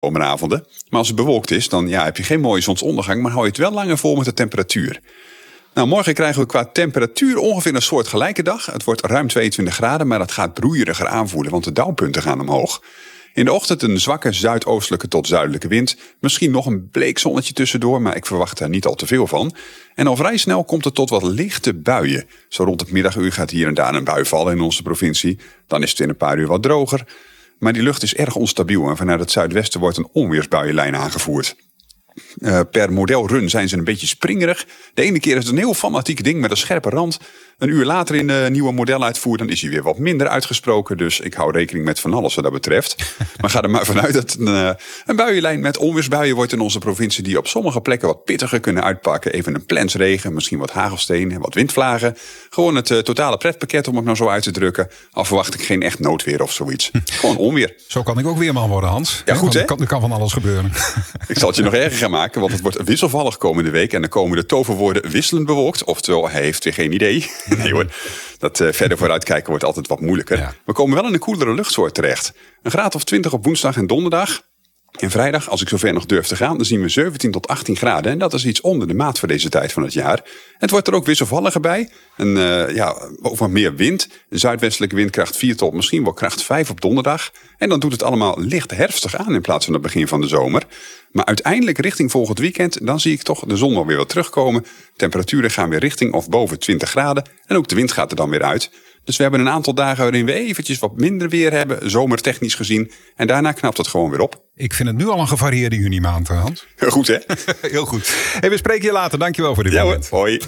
zomeravonden. Maar als het bewolkt is, dan heb je geen mooie zonsondergang, maar hou je het wel langer vol met de temperatuur. Nou, morgen krijgen we qua temperatuur ongeveer een soort gelijke dag. Het wordt ruim 22 graden, maar dat gaat broeieriger aanvoelen, want de dauwpunten gaan omhoog. In de ochtend een zwakke zuidoostelijke tot zuidelijke wind. Misschien nog een bleek zonnetje tussendoor, maar ik verwacht daar niet al te veel van. En al vrij snel komt het tot wat lichte buien. Zo rond het middaguur gaat hier en daar een bui vallen in onze provincie. Dan is het in een paar uur wat droger. Maar die lucht is erg onstabiel en vanuit het zuidwesten wordt een onweersbuienlijn aangevoerd. Per modelrun zijn ze een beetje springerig. De ene keer is het een heel fanatiek ding met een scherpe rand. Een uur later in de nieuwe modeluitvoer, dan is hij weer wat minder uitgesproken. Dus ik hou rekening met van alles wat dat betreft. Maar ga er maar vanuit dat een buienlijn met onweersbuien wordt in onze provincie, die op sommige plekken wat pittiger kunnen uitpakken. Even een plensregen, misschien wat hagelsteen en wat windvlagen. Gewoon het totale pretpakket, om het nou zo uit te drukken. Al verwacht ik geen echt noodweer of zoiets. Gewoon onweer. Zo kan ik ook weerman worden, Hans. Ja, goed, hè? Er kan van alles gebeuren. Ik zal het je nog erger gaan maken, want het wordt wisselvallig komende week. En dan komen de toverwoorden wisselend bewolkt. Oftewel, hij heeft weer geen idee. Nee hoor, dat verder vooruitkijken wordt altijd wat moeilijker. Ja. We komen wel in een koelere luchtsoort terecht. Een graad of 20 op woensdag en donderdag. En vrijdag, als ik zover nog durf te gaan, dan zien we 17 tot 18 graden. En dat is iets onder de maat voor deze tijd van het jaar. Het wordt er ook wisselvalliger bij. Ook wat meer wind. Een zuidwestelijke windkracht 4 tot misschien wel kracht 5 op donderdag. En dan doet het allemaal licht herfstig aan in plaats van het begin van de zomer. Maar uiteindelijk richting volgend weekend, dan zie ik toch de zon wel weer wat terugkomen. Temperaturen gaan weer richting of boven 20 graden. En ook de wind gaat er dan weer uit. Dus we hebben een aantal dagen waarin we eventjes wat minder weer hebben, zomertechnisch gezien. En daarna knapt het gewoon weer op. Ik vind het nu al een gevarieerde junimaand, Hans. Heel goed, hè? Heel goed. Hey, we spreken je later. Dankjewel voor dit moment. Hoi.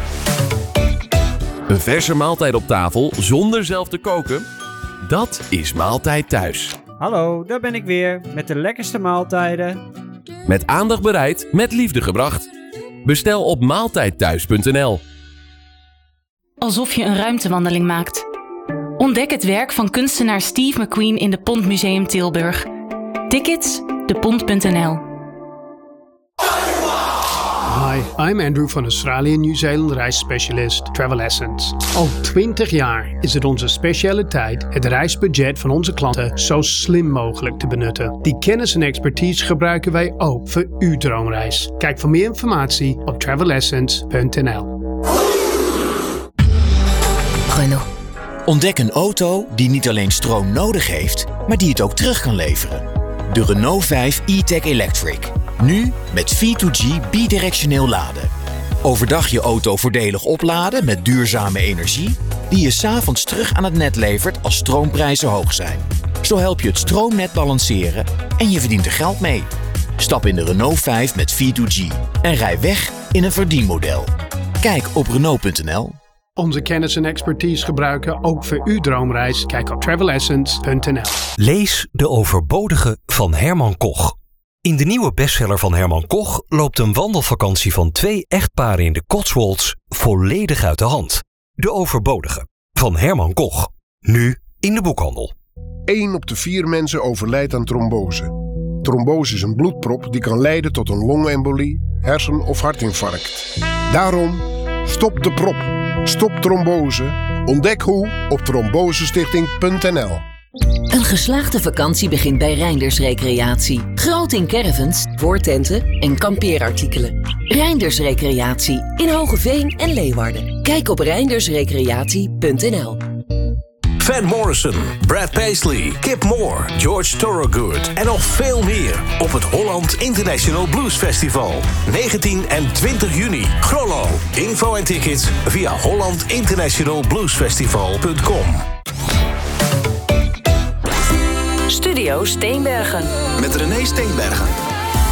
Een verse maaltijd op tafel zonder zelf te koken? Dat is Maaltijd Thuis. Hallo, daar ben ik weer met de lekkerste maaltijden. Met aandacht bereid, met liefde gebracht. Bestel op maaltijdthuis.nl. Alsof je een ruimtewandeling maakt. Ontdek het werk van kunstenaar Steve McQueen in de Pont Museum Tilburg. Tickets, depont.nl. Hi, I'm Andrew van Australië Nieuw-Zeeland reisspecialist Travel Essence. Al 20 jaar is het onze specialiteit het reisbudget van onze klanten zo slim mogelijk te benutten. Die kennis en expertise gebruiken wij ook voor uw droomreis. Kijk voor meer informatie op travelessence.nl. Renault. Ontdek een auto die niet alleen stroom nodig heeft, maar die het ook terug kan leveren. De Renault 5 E-Tech Electric. Nu met V2G bidirectioneel laden. Overdag je auto voordelig opladen met duurzame energie, die je 's avonds terug aan het net levert als stroomprijzen hoog zijn. Zo help je het stroomnet balanceren en je verdient er geld mee. Stap in de Renault 5 met V2G en rij weg in een verdienmodel. Kijk op Renault.nl. Onze kennis en expertise gebruiken ook voor uw droomreis. Kijk op travelessence.nl. Lees De Overbodige van Herman Koch. In de nieuwe bestseller van Herman Koch loopt een wandelvakantie van 2 echtparen in de Cotswolds volledig uit de hand. De Overbodige van Herman Koch. Nu in de boekhandel. 1 op de 4 mensen overlijdt aan trombose. Trombose is een bloedprop die kan leiden tot een longembolie, hersen- of hartinfarct. Daarom, stop de prop. Stop trombose. Ontdek hoe op trombosestichting.nl. Een geslaagde vakantie begint bij Reinders Recreatie. Groot in caravans, voortenten en kampeerartikelen. Reinders Recreatie in Hogeveen en Leeuwarden. Kijk op reindersrecreatie.nl. Van Morrison, Brad Paisley, Kip Moore, George Thorogood en nog veel meer op het Holland International Blues Festival. 19 en 20 juni. Grollo. Info en tickets via hollandinternationalbluesfestival.com. Studio Steenbergen. Met René Steenbergen.